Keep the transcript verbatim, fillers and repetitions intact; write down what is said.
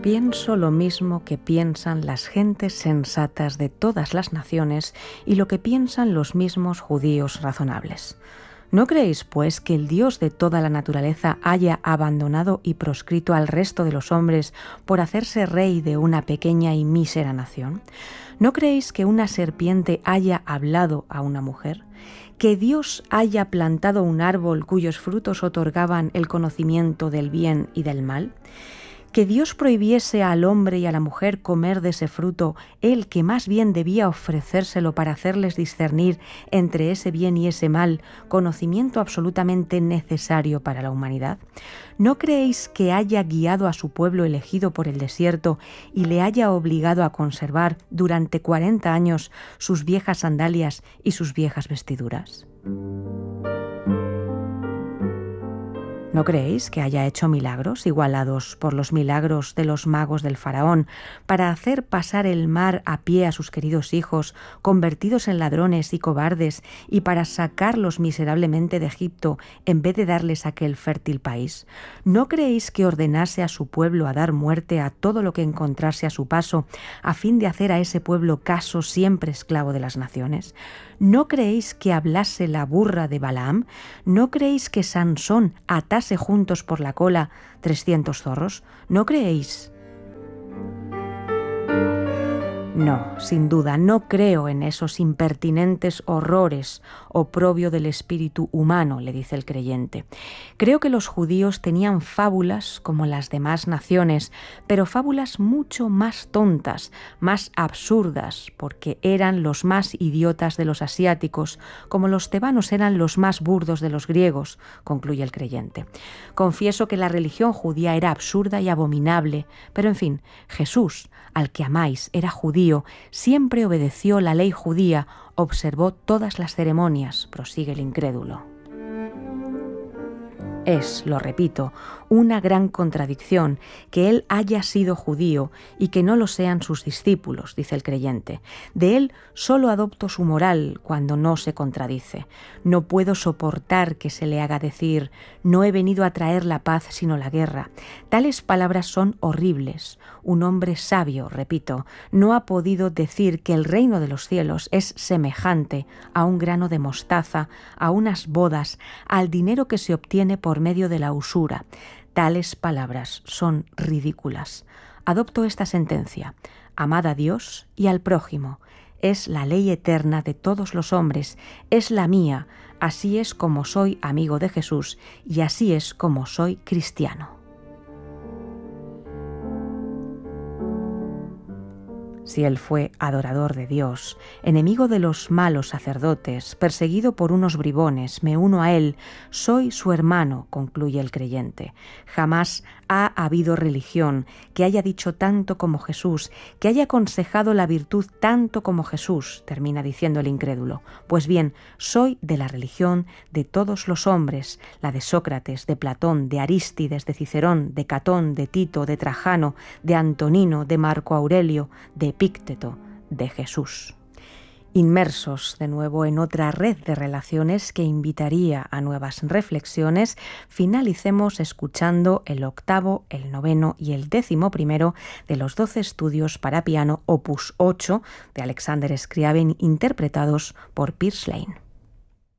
Pienso lo mismo que piensan las gentes sensatas de todas las naciones y lo que piensan los mismos judíos razonables. ¿No creéis, pues, que el Dios de toda la naturaleza haya abandonado y proscrito al resto de los hombres por hacerse rey de una pequeña y mísera nación? ¿No creéis que una serpiente haya hablado a una mujer? ¿Que Dios haya plantado un árbol cuyos frutos otorgaban el conocimiento del bien y del mal? ¿Que Dios prohibiese al hombre y a la mujer comer de ese fruto, él que más bien debía ofrecérselo para hacerles discernir entre ese bien y ese mal, conocimiento absolutamente necesario para la humanidad? ¿No creéis que haya guiado a su pueblo elegido por el desierto y le haya obligado a conservar durante cuarenta años sus viejas sandalias y sus viejas vestiduras? ¿No creéis que haya hecho milagros igualados por los milagros de los magos del faraón para hacer pasar el mar a pie a sus queridos hijos, convertidos en ladrones y cobardes, y para sacarlos miserablemente de Egipto en vez de darles aquel fértil país? ¿No creéis que ordenase a su pueblo a dar muerte a todo lo que encontrase a su paso, a fin de hacer a ese pueblo caso siempre esclavo de las naciones? ¿No creéis que hablase la burra de Balaam? ¿No creéis que Sansón atase juntos por la cola trescientos zorros? ¿No creéis? No, sin duda, no creo en esos impertinentes horrores, oprobio del espíritu humano, le dice el creyente. Creo que los judíos tenían fábulas como las demás naciones, pero fábulas mucho más tontas, más absurdas, porque eran los más idiotas de los asiáticos, como los tebanos eran los más burdos de los griegos, concluye el creyente. Confieso que la religión judía era absurda y abominable, pero en fin, Jesús, al que amáis, era judío, siempre obedeció la ley judía, observó todas las ceremonias, prosigue el incrédulo. Es, lo repito, una gran contradicción que él haya sido judío y que no lo sean sus discípulos, dice el creyente. De él solo adopto su moral cuando no se contradice. No puedo soportar que se le haga decir: no he venido a traer la paz sino la guerra. Tales palabras son horribles. Un hombre sabio, repito, no ha podido decir que el reino de los cielos es semejante a un grano de mostaza, a unas bodas, al dinero que se obtiene por medio de la usura. Tales palabras son ridículas. Adopto esta sentencia: amad a Dios y al prójimo. Es la ley eterna de todos los hombres, es la mía. Así es como soy amigo de Jesús y así es como soy cristiano. Si él fue adorador de Dios, enemigo de los malos sacerdotes, perseguido por unos bribones, me uno a él, soy su hermano, concluye el creyente. Jamás ha habido religión que haya dicho tanto como Jesús, que haya aconsejado la virtud tanto como Jesús, termina diciendo el incrédulo. Pues bien, soy de la religión de todos los hombres, la de Sócrates, de Platón, de Arístides, de Cicerón, de Catón, de Tito, de Trajano, de Antonino, de Marco Aurelio, de Epícteto, de Jesús. Inmersos de nuevo en otra red de relaciones que invitaría a nuevas reflexiones, finalicemos escuchando el octavo, el noveno y el décimo primero de los doce estudios para piano opus ocho de Alexander Scriabin, interpretados por Piers Lane.